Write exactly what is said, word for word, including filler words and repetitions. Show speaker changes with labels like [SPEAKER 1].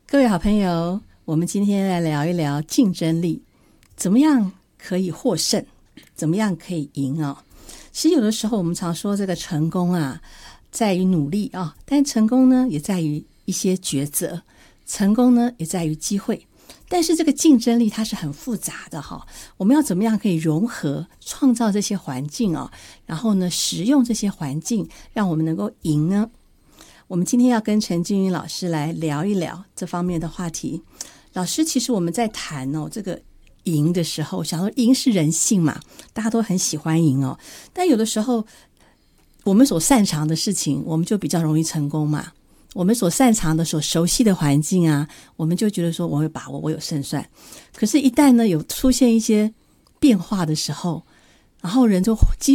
[SPEAKER 1] 各位好朋友，我们今天来聊一聊竞争力，怎么样可以获胜，怎么样可以赢啊？其实有的时候我们常说这个成功啊，在于努力啊，但成功呢也在于一些抉择，成功呢也在于机会。但是这个竞争力它是很复杂的哈，我们要怎么样可以融合创造这些环境啊，然后呢使用这些环境让我们能够赢呢？我们今天要跟陈金云老师来聊一聊这方面的话题。老师，其实我们在谈哦这个赢的时候，想说赢是人性嘛，大家都很喜欢赢哦，但有的时候我们所擅长的事情我们就比较容易成功嘛，我们所擅长的所熟悉的环境啊，我们就觉得说我有把握，我有胜算。可是一旦呢有出现一些变化的时候，然后人就基